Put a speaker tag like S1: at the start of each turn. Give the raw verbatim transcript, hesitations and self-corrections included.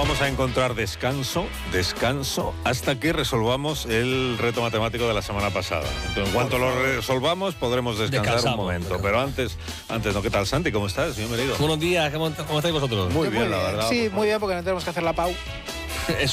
S1: vamos a encontrar descanso, descanso, hasta que resolvamos el reto matemático de la semana pasada. Entonces, en cuanto lo resolvamos, podremos descansar un momento. Pero antes, antes, ¿no? ¿Qué tal, Santi? ¿Cómo estás? Bienvenido.
S2: Buenos días, ¿cómo, cómo estáis vosotros?
S1: Muy bien,
S3: muy
S1: la
S3: bien.
S1: verdad.
S3: Sí,
S1: pues,
S3: muy bien, porque no tenemos que hacer la pau.
S2: Eso